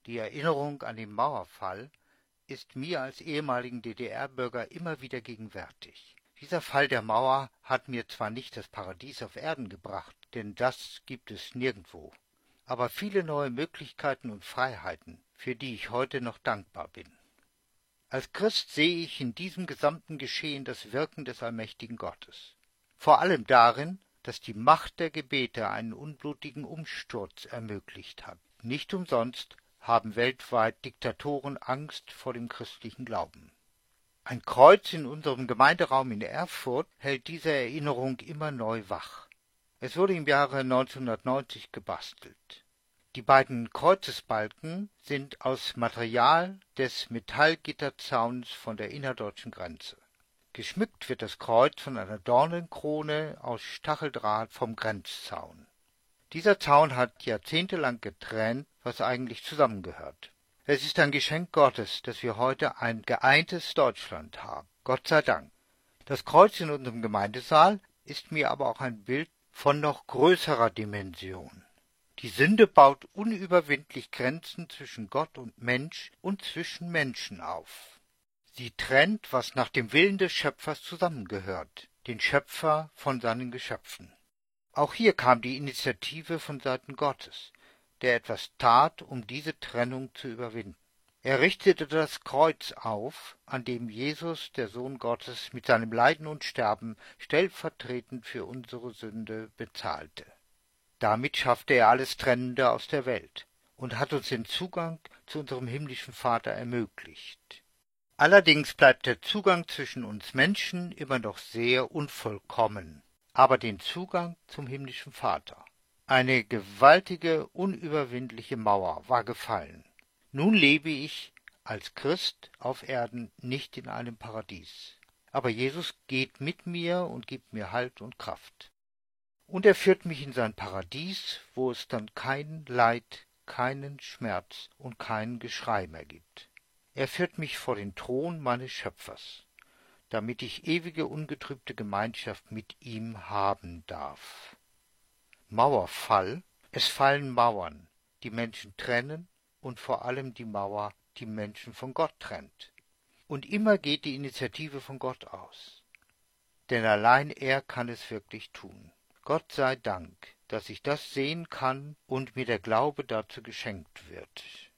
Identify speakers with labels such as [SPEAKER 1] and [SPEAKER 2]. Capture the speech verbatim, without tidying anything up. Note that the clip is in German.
[SPEAKER 1] Die Erinnerung an den Mauerfall ist mir als ehemaligen D D R-Bürger immer wieder gegenwärtig. Dieser Fall der Mauer hat mir zwar nicht das Paradies auf Erden gebracht, denn das gibt es nirgendwo, aber viele neue Möglichkeiten und Freiheiten, für die ich heute noch dankbar bin. Als Christ sehe ich in diesem gesamten Geschehen das Wirken des allmächtigen Gottes. Vor allem darin, dass die Macht der Gebete einen unblutigen Umsturz ermöglicht hat. Nicht umsonst haben weltweit Diktatoren Angst vor dem christlichen Glauben. Ein Kreuz in unserem Gemeinderaum in Erfurt hält diese Erinnerung immer neu wach. Es wurde im Jahre neunzehnhundertneunzig gebastelt. Die beiden Kreuzesbalken sind aus Material des Metallgitterzauns von der innerdeutschen Grenze. Geschmückt wird das Kreuz von einer Dornenkrone aus Stacheldraht vom Grenzzaun. Dieser Zaun hat jahrzehntelang getrennt, was eigentlich zusammengehört. Es ist ein Geschenk Gottes, dass wir heute ein geeintes Deutschland haben. Gott sei Dank. Das Kreuz in unserem Gemeindesaal ist mir aber auch ein Bild von noch größerer Dimension. Die Sünde baut unüberwindlich Grenzen zwischen Gott und Mensch und zwischen Menschen auf. Sie trennt, was nach dem Willen des Schöpfers zusammengehört, den Schöpfer von seinen Geschöpfen. Auch hier kam die Initiative von Seiten Gottes, der etwas tat, um diese Trennung zu überwinden. Er richtete das Kreuz auf, an dem Jesus, der Sohn Gottes, mit seinem Leiden und Sterben stellvertretend für unsere Sünde bezahlte. Damit schaffte er alles Trennende aus der Welt und hat uns den Zugang zu unserem himmlischen Vater ermöglicht. Allerdings bleibt der Zugang zwischen uns Menschen immer noch sehr unvollkommen, aber den Zugang zum himmlischen Vater. Eine gewaltige, unüberwindliche Mauer war gefallen. Nun lebe ich als Christ auf Erden nicht in einem Paradies. Aber Jesus geht mit mir und gibt mir Halt und Kraft. Und er führt mich in sein Paradies, wo es dann kein Leid, keinen Schmerz und kein Geschrei mehr gibt. Er führt mich vor den Thron meines Schöpfers, damit ich ewige, ungetrübte Gemeinschaft mit ihm haben darf. Mauerfall, es fallen Mauern, die Menschen trennen und vor allem die Mauer, die Menschen von Gott trennt. Und immer geht die Initiative von Gott aus. Denn allein er kann es wirklich tun. Gott sei Dank, dass ich das sehen kann und mir der Glaube dazu geschenkt wird.